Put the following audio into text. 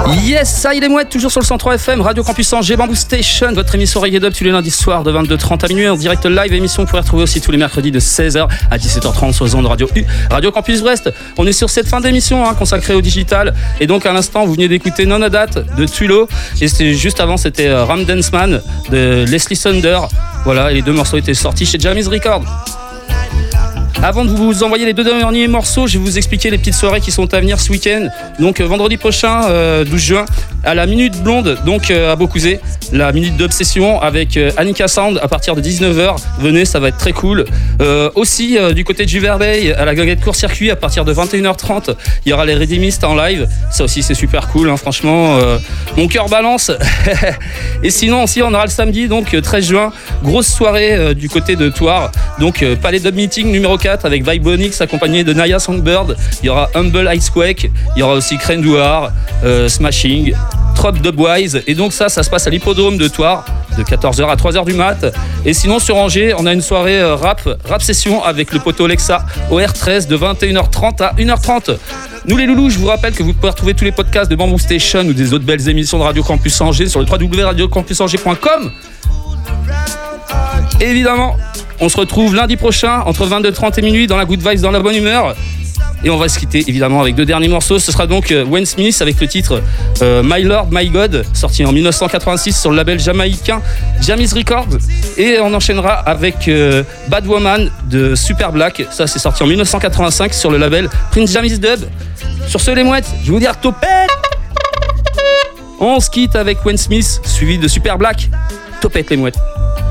Yes, ça y est les mouettes, toujours sur le 103 FM, Radio Campus Angers, Bamboo Station, votre émission Reggae Dub tous les lundis soirs de 22h30 à minuit en direct live, émission que vous pouvez retrouver aussi tous les mercredis de 16h à 17h30 sur les ondes Radio U, Radio Campus Brest. On est sur cette fin d'émission consacrée au digital et donc à l'instant vous venez d'écouter None of That de Tulo et c'était juste avant c'était Ram Dance Man de Leslie Thunder. Voilà, et les deux morceaux étaient sortis chez Jamie's Records. Avant de vous envoyer les deux derniers morceaux, je vais vous expliquer les petites soirées qui sont à venir ce week-end. Donc vendredi prochain, 12 juin, à la Minute Blonde, donc à Beaucouzé, la Minute d'Obsession avec Annika Sound à partir de 19h. Venez, ça va être très cool. Aussi, du côté de Juverbey, à la Gaguette Court Circuit, à partir de 21h30, il y aura les Redeemistes en live. Ça aussi, c'est super cool, franchement. Mon cœur balance. Et sinon, aussi, on aura le samedi, donc 13 juin, grosse soirée du côté de Thouars. Donc, Palais Dub Meeting numéro 4 avec Vibonix accompagné de Naya Songbird. Il y aura Humble Icequake, il y aura aussi Crane Douar, Smashing, Trop Dubwise. Et donc ça se passe à l'hippodrome de Thouars de 14h à 3h du mat. Et sinon sur Angers, on a une soirée rap session avec le poteau Lexa au R13 de 21h30 à 1h30. Nous les loulous, je vous rappelle que vous pouvez retrouver tous les podcasts de Bamboo Station ou des autres belles émissions de Radio Campus Angers sur le www.radiocampusangers.com. Évidemment, on se retrouve lundi prochain entre 22h30 et minuit dans la good vibes, dans la bonne humeur. Et on va se quitter évidemment avec deux derniers morceaux. Ce sera donc Wayne Smith avec le titre My Lord, My God, sorti en 1986 sur le label jamaïcain Jamie's Records. Et on enchaînera avec Bad Woman de Super Black. Ça, c'est sorti en 1985 sur le label Prince Jamie's Dub. Sur ce, les mouettes, je vais vous dire topette. On se quitte avec Wayne Smith suivi de Super Black. Topette, les mouettes.